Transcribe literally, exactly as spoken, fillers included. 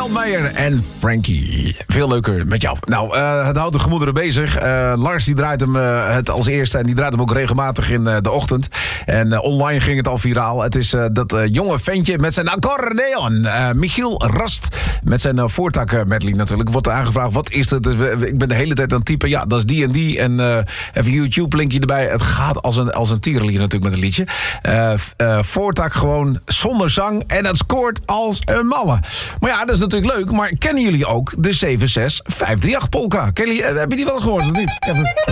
Veldmeijer en Frankie. Veel leuker met jou. Nou, uh, het houdt de gemoederen bezig. Uh, Lars die draait hem uh, het als eerste en die draait hem ook regelmatig in uh, de ochtend. En uh, online ging het al viraal. Het is uh, dat uh, jonge ventje met zijn accordeon. Uh, Michiel Rast met zijn uh, voortak medley natuurlijk. Wordt er aangevraagd, wat is het? Ik ben de hele tijd aan het typen. Ja, dat is die en die. En uh, even YouTube-linkje erbij. Het gaat als een, als een tierenlier natuurlijk met een liedje. Uh, uh, voortak gewoon zonder zang. En dat scoort als een malle. Maar ja, dat is natuurlijk leuk. Maar kennen jullie ook de zeven zes vijf drie acht polka? Kennen jullie, heb je die wel eens gehoord of niet? Ja,